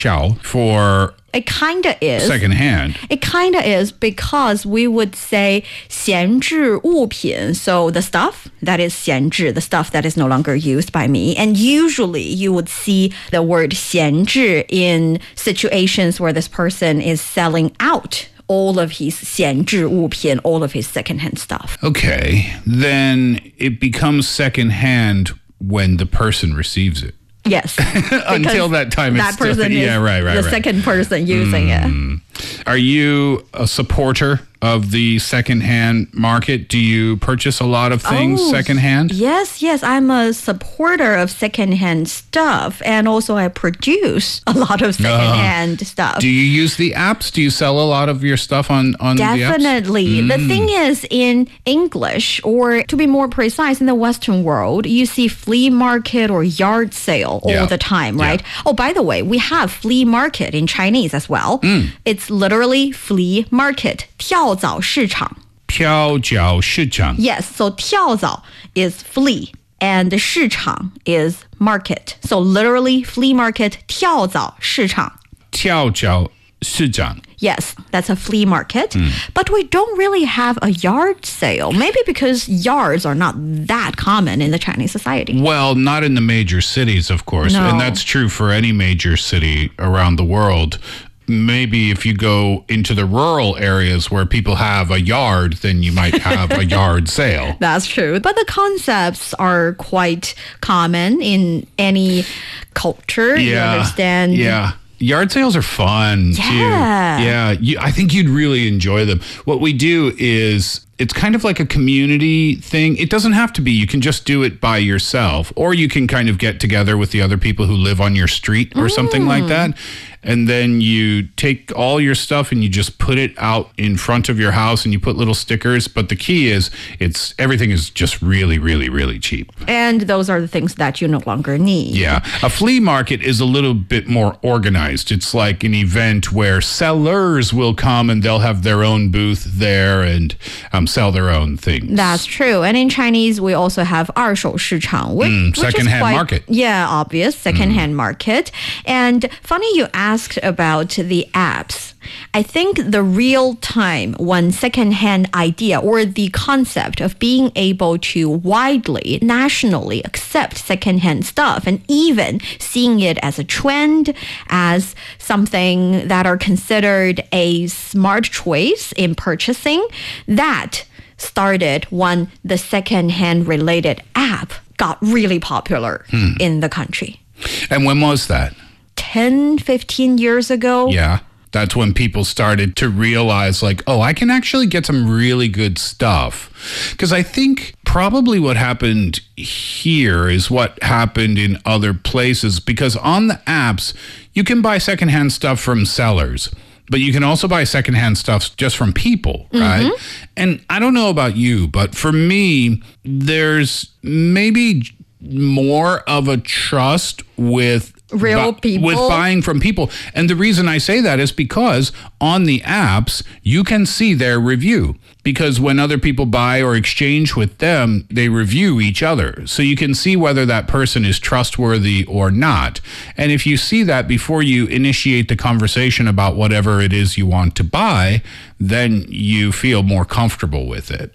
xiao for It kind of is. secondhand. It kind of is because we would say 闲置物品. So the stuff that is 闲置, the stuff that is no longer used by me. And usually you would see the word 闲置 in situations where this person is selling out all of his 闲置物品, all of his secondhand stuff. Okay, then it becomes secondhand when the person receives it. Yes. Until that time, it's that person is the second person using it. Are you a supporter of the secondhand market? Do you purchase a lot of things secondhand? Yes. I'm a supporter of secondhand stuff, and also I produce a lot of secondhand stuff. Do you use the apps? Do you sell a lot of your stuff on the apps? Definitely. The thing is, in English, or to be more precise, in the Western world, you see flea market or yard sale all the time, right? Yeah. Oh, by the way, we have flea market in Chinese as well. It's literally flea market, 跳蚤市场. 跳蚤市场. Yes, so 跳蚤 is flea and 市场 is market. So literally flea market, 跳蚤市场. 跳蚤市场. Yes, that's a flea market. But we don't really have a yard sale. Maybe because yards are not that common in the Chinese society. Well, not in the major cities, of course. No. And that's true for any major city around the world. Maybe if you go into the rural areas where people have a yard, then you might have a yard sale. That's true. But the concepts are quite common in any culture. You understand? Yeah. Yard sales are fun too. Yeah. I think you'd really enjoy them. What we do is it's kind of like a community thing. It doesn't have to be. You can just do it by yourself, or you can kind of get together with the other people who live on your street or something like that. And then you take all your stuff and you just put it out in front of your house and you put little stickers. But the key is everything is just really, really, really cheap. And those are the things that you no longer need. Yeah. A flea market is a little bit more organized. It's like an event where sellers will come and they'll have their own booth there and sell their own things. That's true. And in Chinese, we also have 二手市场, which secondhand is quite, market. Yeah, obvious. Secondhand market. And funny you asked about the apps. I think the real time when secondhand idea or the concept of being able to widely, nationally accept secondhand stuff and even seeing it as a trend, as something that are considered a smart choice in purchasing, that started when the secondhand related app got really popular in the country. And when was that? 10, 15 years ago. Yeah. That's when people started to realize, like, oh, I can actually get some really good stuff. Because I think probably what happened here is what happened in other places. Because on the apps, you can buy secondhand stuff from sellers, but you can also buy secondhand stuff just from people, right? And I don't know about you, but for me, there's maybe more of a trust with real people, with buying from people. And the reason I say that is because on the apps, you can see their review. Because when other people buy or exchange with them, they review each other. So you can see whether that person is trustworthy or not. And if you see that before you initiate the conversation about whatever it is you want to buy, then you feel more comfortable with it.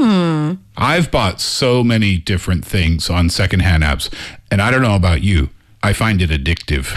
I've bought so many different things on secondhand apps, and I don't know about you, I find it addictive.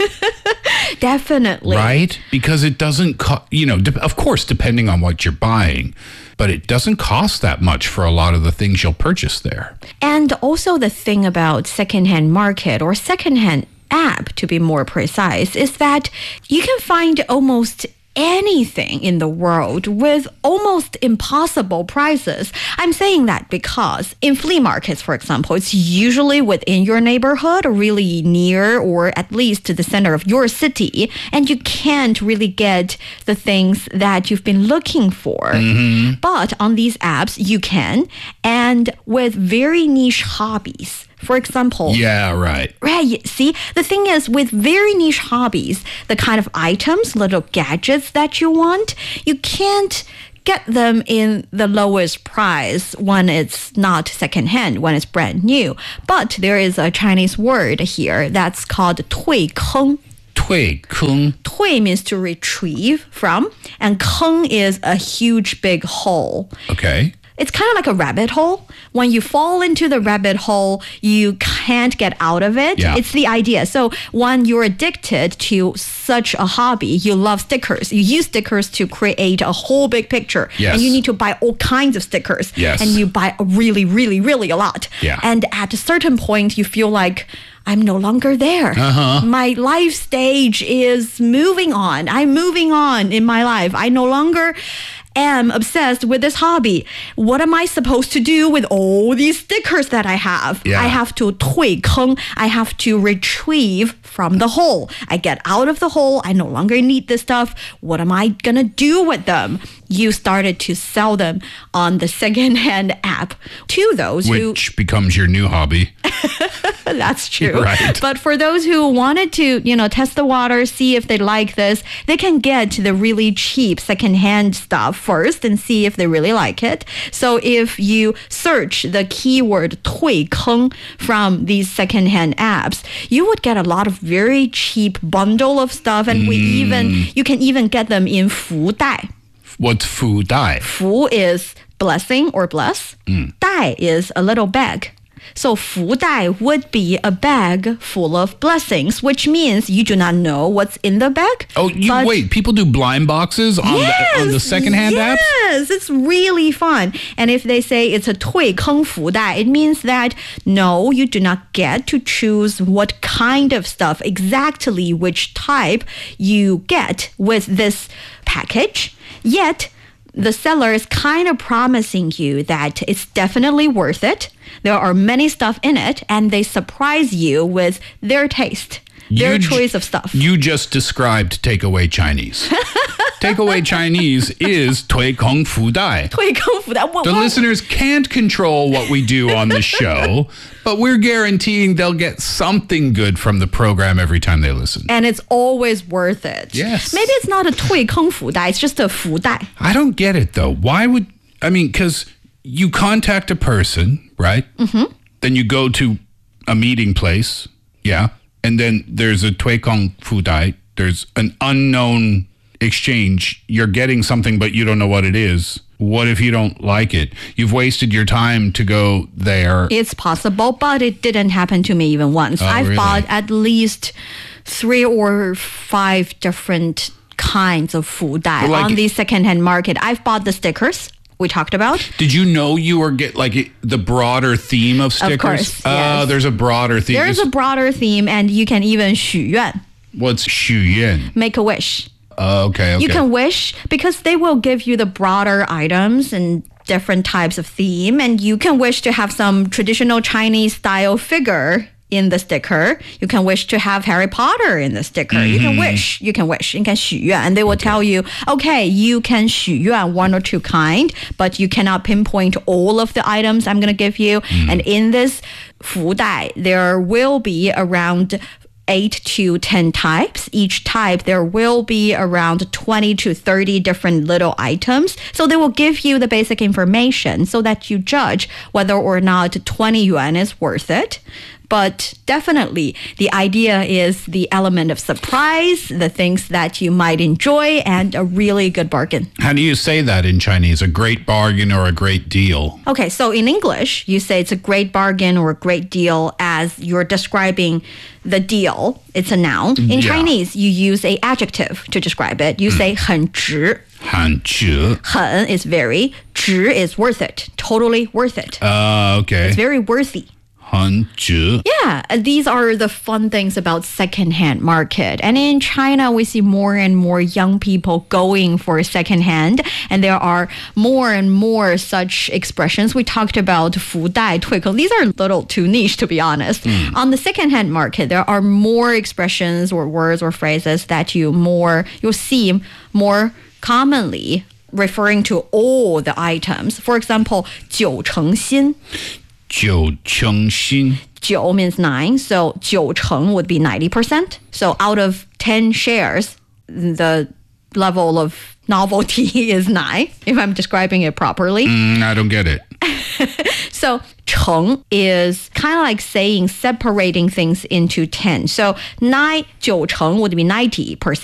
Definitely. Right? Because it doesn't, of course, depending on what you're buying, but it doesn't cost that much for a lot of the things you'll purchase there. And also the thing about secondhand market or secondhand app, to be more precise, is that you can find almost anything in the world with almost impossible prices. I'm saying that because in flea markets, for example, it's usually within your neighborhood or really near or at least to the center of your city, and you can't really get the things that you've been looking for. But on these apps, you can, and with very niche hobbies. For example, yeah, right. Right. See, the thing is, with very niche hobbies, the kind of items, little gadgets that you want, you can't get them in the lowest price when it's not secondhand, when it's brand new. But there is a Chinese word here that's called 退坑. 退坑. 退 means to retrieve from, and 坑 is a huge big hole. Okay. It's kind of like a rabbit hole. When you fall into the rabbit hole, you can't get out of it. Yeah. It's the idea. So when you're addicted to such a hobby, you love stickers. You use stickers to create a whole big picture. Yes. And you need to buy all kinds of stickers. Yes. And you buy really, really, really a lot. Yeah. And at a certain point, you feel like, I'm no longer there. My life stage is moving on. I'm moving on in my life. I no longer am obsessed with this hobby. What am I supposed to do with all these stickers that I have? Yeah. I have to 退坑. I have to retrieve from the hole. I get out of the hole. I no longer need this stuff. What am I gonna do with them? You started to sell them on the secondhand app to those who... Which becomes your new hobby. That's true. Right. But for those who wanted to, test the water, see if they like this, they can get the really cheap secondhand stuff first and see if they really like it. So if you search the keyword 退坑 from these secondhand apps, you would get a lot of very cheap bundle of stuff, and you can even get them in 福袋. What's 福袋? 福 is blessing or bless. 袋 is a little bag. So 福袋 would be a bag full of blessings, which means you do not know what's in the bag. Oh, wait, people do blind boxes on the secondhand apps? Yes, it's really fun. And if they say it's a 退坑福袋, it means that no, you do not get to choose what kind of stuff, exactly which type you get with this package. Yet, the seller is kind of promising you that it's definitely worth it. There are many stuff in it, and they surprise you with their taste, their choice of stuff. You just described takeaway Chinese. Takeaway Chinese is 退坑福袋. 退坑福袋. The listeners can't control what we do on the show, but we're guaranteeing they'll get something good from the program every time they listen. And it's always worth it. Yes. Maybe it's not a 退坑福袋, it's just a 福袋. I don't get it, though. Because you contact a person, right? Mm-hmm. Then you go to a meeting place, yeah, and then there's a 退坑福袋. There's an unknown exchange. You're getting something, but you don't know what it is. What if you don't like it? You've wasted your time to go there. It's possible, but it didn't happen to me even once. I've really? bought at least 3 or 5 different kinds of 福袋 on the secondhand market. I've bought the stickers we talked about. Did you know you were the broader theme of stickers? Of course, yes. There's a broader theme. There's a broader theme, and you can even 许愿. What's 许愿? Make a wish. Okay. You can wish, because they will give you the broader items and different types of theme, and you can wish to have some traditional Chinese style figure in the sticker. You can wish to have Harry Potter in the sticker. You can wish. You can 许愿, and they will tell you, okay, you can 许愿 1 or 2 kind, but you cannot pinpoint all of the items I'm going to give you. And in this 福袋, there will be around 8 to 10 types. Each type, there will be around 20 to 30 different little items. So they will give you the basic information so that you judge whether or not 20 yuan is worth it. But definitely, the idea is the element of surprise, the things that you might enjoy, and a really good bargain. How do you say that in Chinese? A great bargain or a great deal? Okay, so in English, you say it's a great bargain or a great deal as you're describing the deal. It's a noun. In Chinese, you use an adjective to describe it. You say 很值. 很值. 很 is very, 值 is worth it, totally worth it. Okay. It's very worthy. 很值. Yeah, these are the fun things about secondhand market. And in China, we see more and more young people going for secondhand, and there are more and more such expressions. We talked about 福袋, 退坑. These are a little too niche, to be honest. On the secondhand market, there are more expressions or words or phrases that you'll see more commonly referring to all the items. For example, 九成新. 九成新. 9 means 9, so 九成 would be 90%. So out of 10 shares, the level of novelty is 9, if I'm describing it properly. I don't get it. So 成 is kind of like saying separating things into 10. So 9 9成 would be 90%.